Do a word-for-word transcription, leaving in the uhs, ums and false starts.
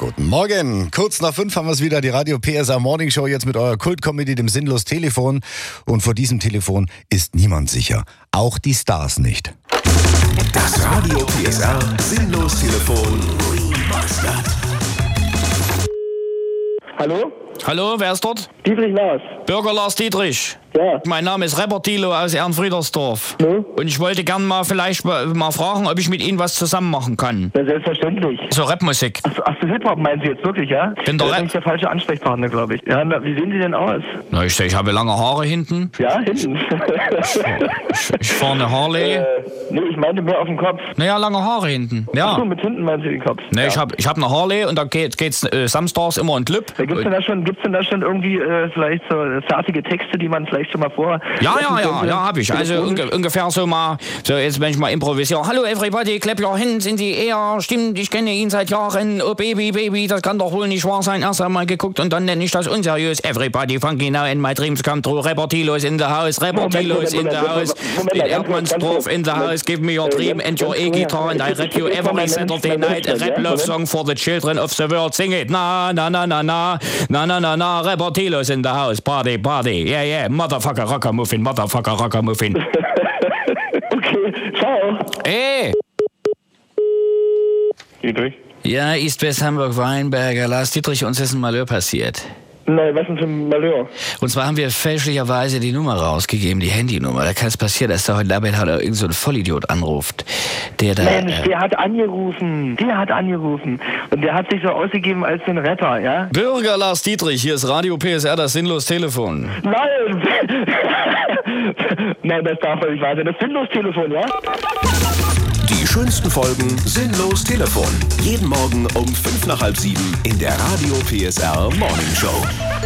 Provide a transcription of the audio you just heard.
Guten Morgen. Kurz nach fünf haben wir es wieder, die Radio P S R Morning Show, jetzt mit eurer Kult-Comedy, dem Sinnlos Telefon. Und vor diesem Telefon ist niemand sicher. Auch die Stars nicht. Das Radio P S R Sinnlos Telefon Remastered. Hallo? Hallo, wer ist dort? Dietrich Lars. Bürger Lars Dietrich. Ja. Mein Name ist Rapper Thilo aus Ehrenfriedersdorf. Ja. Und ich wollte gern mal vielleicht mal, mal fragen, ob ich mit Ihnen was zusammen machen kann. Ja, selbstverständlich. So Rapmusik. Ach, so, ach so, Hip-Hop meinen Sie jetzt wirklich, ja? Bin doch Das ist Rap- eigentlich der falsche Ansprechpartner, glaube ich. Ja, na, wie sehen Sie denn aus? Na, ich, ich habe lange Haare hinten. Ja, hinten. Ich, ich fahre eine Harley. äh, nee, ich meinte mehr auf dem Kopf. Naja, lange Haare hinten. Ach so, Ja. mit hinten meinen Sie den Kopf. Ne, ja. ich habe ich hab eine Harley und da geht, geht's äh, samstags immer in den Club. Ja, gibt's denn da schon, gibt's denn da schon irgendwie äh, vielleicht so fertige Texte, die man vielleicht schon mal vor... Ja, ja, ja, ja, hab ich. Also unge ungefähr so mal, so jetzt wenn ich mal improvisiere. Hallo everybody, clap your hands in the air. Stimmt, ich kenne ihn seit Jahren. Oh Baby, Baby, das kann doch wohl nicht wahr sein. Erst einmal geguckt und dann nenne ich das unseriös. Everybody funky now in my dreams come true. Rapper Thilo is in the house, Rapper Thilo is in the house. In Erdmannsdorf in the house, give me your dream and your E-Guitar and I rap you every Saturday night. A rap love song for the children of the world. Sing it. Na, na, na, na, na. Na, na, na, na. Rapper Thilo is in the house. Party, party. Yeah, yeah. Motherfucker, rocker, muffin. Motherfucker, rocker, muffin. Okay, ciao. Ey! Dietrich? Ja, East-West Hamburg-Weinberger. Lars Dietrich, uns ist ein Malheur passiert. Nein, was denn für ein Malheur? Und zwar haben wir fälschlicherweise die Nummer rausgegeben, die Handynummer. Da kann es passieren, dass da heute Abend halt irgend so ein Vollidiot anruft, der da... Mensch, äh, der hat angerufen. Der hat angerufen. Und der hat sich so ausgegeben als den Retter, ja? Bürger Lars Dietrich, hier ist Radio P S R, das Sinnlos Telefon. Nein! Nein, das darf doch nicht wahr sein. Das Sinnlos Telefon, ja? Die schönsten Folgen Sinnlos Telefon. Jeden Morgen um fünf nach halb sieben in der Radio P S R Morning Show.